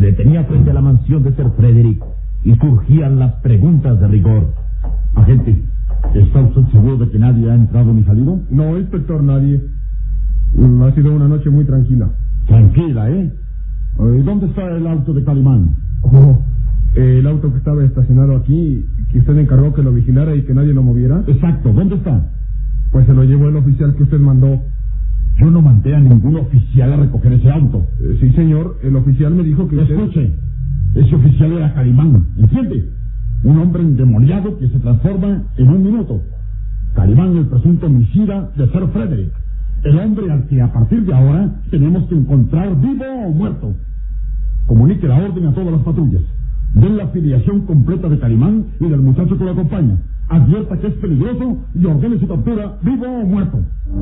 detenía frente a la mansión de Sir Frederick y surgían las preguntas de rigor. Agente, ¿está usted seguro de que nadie ha entrado ni salido? No, inspector, nadie. Ha sido una noche muy tranquila. Tranquila, ¿eh? ¿Dónde está el auto de Calimán? El auto que estaba estacionado aquí, que usted encargó que lo vigilara y que nadie lo moviera. Exacto, ¿dónde está? Pues se lo llevó el oficial que usted mandó. Yo no mandé a ningún oficial a recoger ese auto. Sí, señor, el oficial me dijo que Escuche, ese oficial era Calimán, ¿entiende? Un hombre endemoniado que se transforma en un minuto. Calimán, el presunto homicida de Sir Frederick. El hombre al que a partir de ahora tenemos que encontrar vivo o muerto. Comunique la orden a todas las patrullas. Den la afiliación completa de Calimán y del muchacho que lo acompaña. Advierta que es peligroso y ordene su captura, vivo o muerto.